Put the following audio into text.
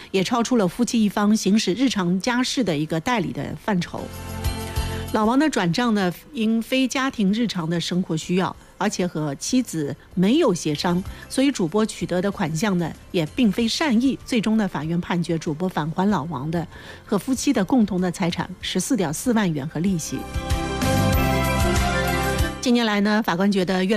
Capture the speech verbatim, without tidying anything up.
也超出了夫妻一方行使日常家事的一个代理的范畴。老王的转账呢，因非家庭日常的生活需要，而且和妻子没有协商，所以主播取得的款项呢，也并非善意。最终呢，法院判决主播返还老王的和夫妻的共同的财产十四点四万元和利息。近年来呢，法官觉得越